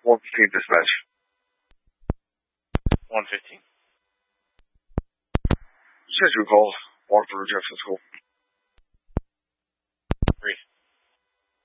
115 dispatch. 115. Since you called, walk through Jefferson School.